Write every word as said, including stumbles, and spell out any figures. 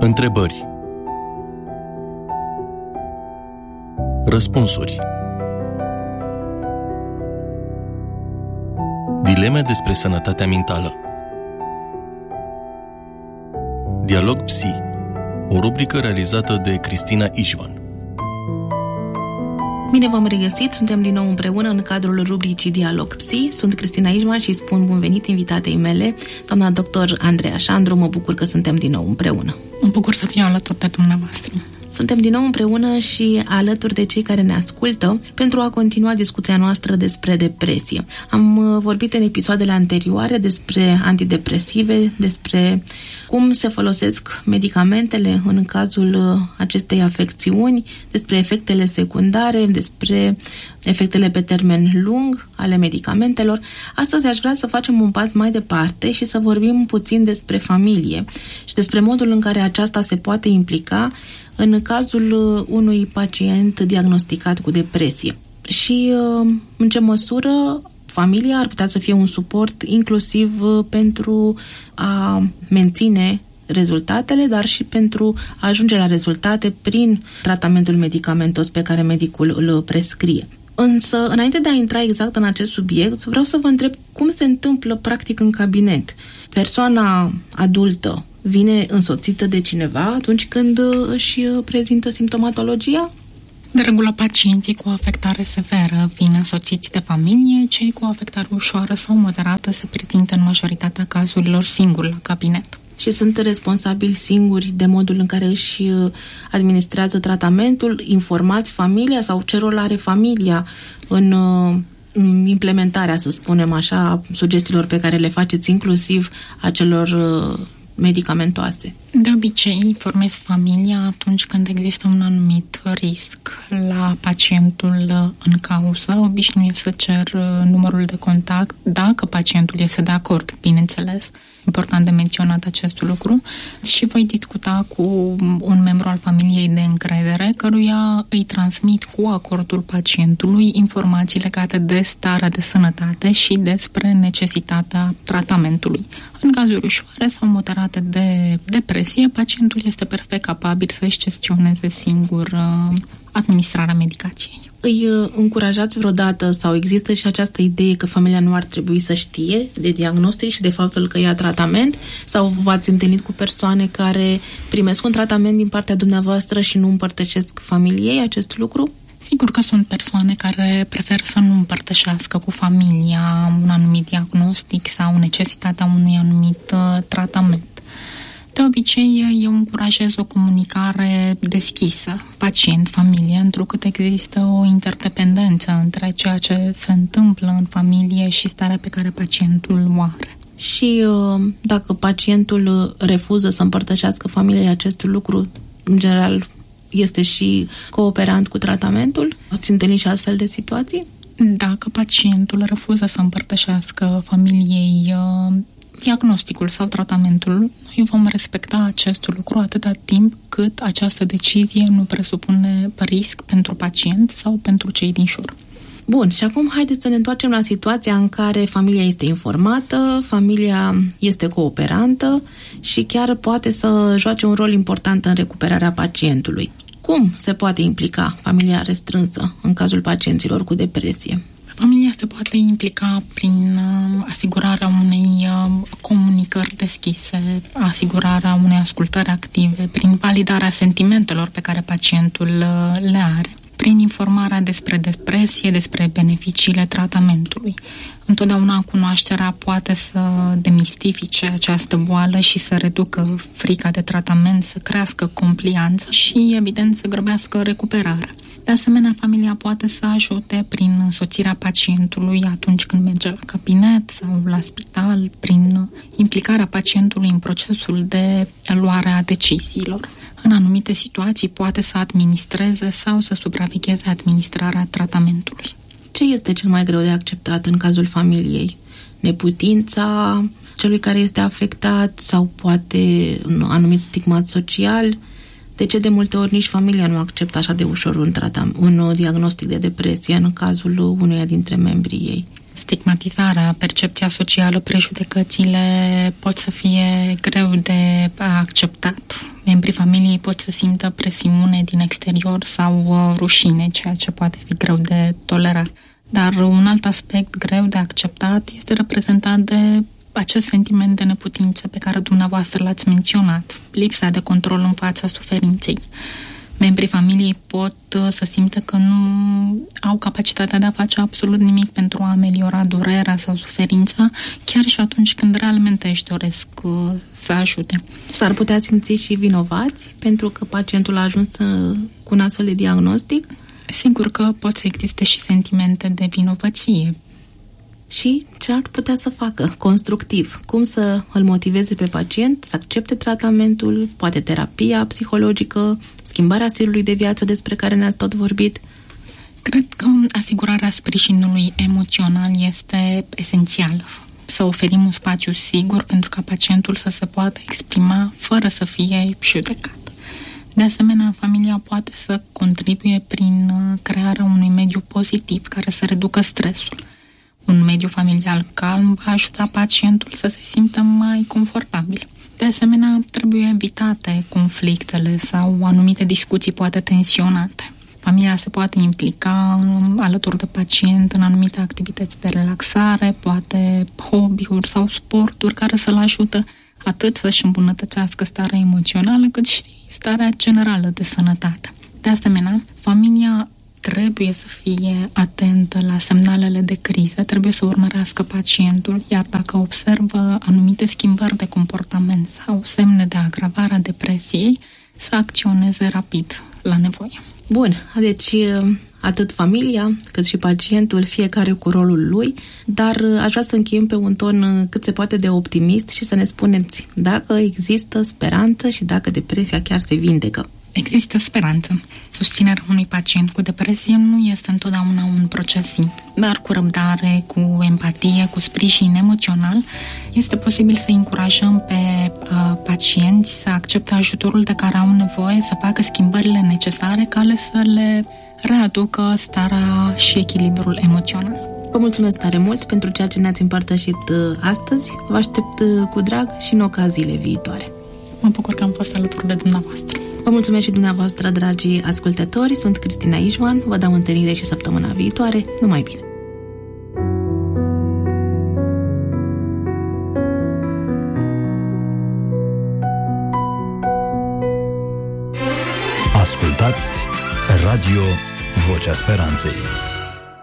Întrebări. Răspunsuri. Dileme despre sănătatea mentală. Dialog Psi, o rubrică realizată de Cristina Ișvan. Bine v-am regăsit, suntem din nou împreună în cadrul rubricii Dialog Psi. Sunt Cristina Ișvan și spun bun venit invitatei mele, doamna doctor Andreea Șandru. Mă bucur că suntem din nou împreună. Mă bucur să fiu alături de dumneavoastră. Suntem din nou împreună și alături de cei care ne ascultă pentru a continua discuția noastră despre depresie. Am vorbit în episoadele anterioare despre antidepresive, despre cum se folosesc medicamentele în cazul acestei afecțiuni, despre efectele secundare, despre efectele pe termen lung ale medicamentelor. Astăzi aș vrea să facem un pas mai departe și să vorbim puțin despre familie și despre modul în care aceasta se poate implica în cazul unui pacient diagnosticat cu depresie. Și în ce măsură familia ar putea să fie un suport inclusiv pentru a menține rezultatele, dar și pentru a ajunge la rezultate prin tratamentul medicamentos pe care medicul îl prescrie. Însă, înainte de a intra exact în acest subiect, vreau să vă întreb cum se întâmplă practic în cabinet. Persoana adultă vine însoțită de cineva atunci când își prezintă simptomatologia? De regulă, pacienții cu afectare severă vin însoțiți de familie, cei cu afectare ușoară sau moderată se prezintă în majoritatea cazurilor singuri la cabinet. Și sunt responsabili singuri de modul în care își administrează tratamentul, informați familia sau ce rol are familia în, în implementarea, să spunem așa, sugestiilor pe care le faceți, inclusiv acelor medicamentoase? De obicei, informez familia atunci când există un anumit risc la pacientul în cauză. Obișnuiesc să cer numărul de contact, dacă pacientul este de acord, bineînțeles. Important de menționat acest lucru. Și voi discuta cu un membru al familiei de încredere, căruia îi transmit cu acordul pacientului informații legate de starea de sănătate și despre necesitatea tratamentului. În cazuri ușoare sau moderate de depresie, pacientul este perfect capabil să-și gestioneze singur uh, administrarea medicației. Îi încurajați vreodată sau există și această idee că familia nu ar trebui să știe de diagnostic și de faptul că ia tratament? Sau v-ați întâlnit cu persoane care primesc un tratament din partea dumneavoastră și nu împărtășesc familiei acest lucru? Sigur că sunt persoane care preferă să nu împărtășească cu familia un anumit diagnostic sau necesitatea unui anumit uh, tratament. De obicei, eu încurajez o comunicare deschisă, pacient-familie, întrucât există o interdependență între ceea ce se întâmplă în familie și starea pe care pacientul o are. Și dacă pacientul refuză să împărtășească familiei acest lucru, în general este și cooperant cu tratamentul? Ați întâlnit și astfel de situații? Dacă pacientul refuză să împărtășească familiei diagnosticul sau tratamentul, noi vom respecta acest lucru atâta timp cât această decizie nu presupune risc pentru pacient sau pentru cei din jur. Bun, și acum haideți să ne întoarcem la situația în care familia este informată, familia este cooperantă și chiar poate să joace un rol important în recuperarea pacientului. Cum se poate implica familia restrânsă în cazul pacienților cu depresie? Familia se poate implica prin asigurarea unei comunicări deschise, asigurarea unei ascultări active, prin validarea sentimentelor pe care pacientul le are, prin informarea despre depresie, despre beneficiile tratamentului. Întotdeauna cunoașterea poate să demistifice această boală și să reducă frica de tratament, să crească complianța și, evident, să grăbească recuperarea. De asemenea, familia poate să ajute prin însoțirea pacientului atunci când merge la cabinet sau la spital, prin implicarea pacientului în procesul de luare a deciziilor. În anumite situații poate să administreze sau să supravegheze administrarea tratamentului. Ce este cel mai greu de acceptat în cazul familiei? Neputința celui care este afectat sau poate un anumit stigmat social? De ce de multe ori nici familia nu acceptă așa de ușor un, tratam, un diagnostic de depresie în cazul unuia dintre membrii ei? Stigmatizarea, percepția socială, prejudecățile pot să fie greu de acceptat. Membrii familiei pot să simtă presiune din exterior sau uh, rușine, ceea ce poate fi greu de tolerat. Dar un alt aspect greu de acceptat este reprezentat de acest sentiment de neputință pe care dumneavoastră l-ați menționat, lipsa de control în fața suferinței. Membrii familiei pot să simtă că nu au capacitatea de a face absolut nimic pentru a ameliora durerea sau suferința, chiar și atunci când realmente își doresc să ajute. S-ar putea simți și vinovați pentru că pacientul a ajuns cu un astfel de diagnostic? Sigur că pot să existe și sentimente de vinovăție. Și ce ar putea să facă constructiv? Cum să îl motiveze pe pacient să accepte tratamentul, poate terapia psihologică, schimbarea stilului de viață despre care ne-ați tot vorbit? Cred că asigurarea sprijinului emoțional este esențială. Să oferim un spațiu sigur pentru ca pacientul să se poată exprima fără să fie judecat. De asemenea, familia poate să contribuie prin crearea unui mediu pozitiv care să reducă stresul. Un mediu familial calm va ajuta pacientul să se simtă mai confortabil. De asemenea, trebuie evitate conflictele sau anumite discuții poate tensionate. Familia se poate implica alături de pacient în anumite activități de relaxare, poate hobby-uri sau sporturi care să-l ajută atât să-și îmbunătățească starea emoțională, cât și starea generală de sănătate. De asemenea, familia trebuie să fie atentă la semnalele de criză, trebuie să urmărească pacientul, iar dacă observă anumite schimbări de comportament sau semne de agravare a depresiei, să acționeze rapid la nevoie. Bun, deci atât familia cât și pacientul, fiecare cu rolul lui, dar aș vrea să încheiem pe un ton cât se poate de optimist și să ne spuneți dacă există speranță și dacă depresia chiar se vindecă. Există speranță. Susținerea unui pacient cu depresie nu este întotdeauna un proces simplu, dar cu răbdare, cu empatie, cu sprijin emoțional, este posibil să încurajăm pe uh, pacienți să accepte ajutorul de care au nevoie, să facă schimbările necesare care să le readucă starea și echilibrul emoțional. Vă mulțumesc tare mult pentru ceea ce ne-ați împărtășit astăzi. Vă aștept cu drag și în ocaziile viitoare. Mă bucur că am fost alături de dumneavoastră. Vă mulțumesc și dumneavoastră, dragii ascultători. Sunt Cristina Ișvan. Vă dau întâlnire și săptămâna viitoare. Numai bine! Ascultați Radio Vocea Speranței.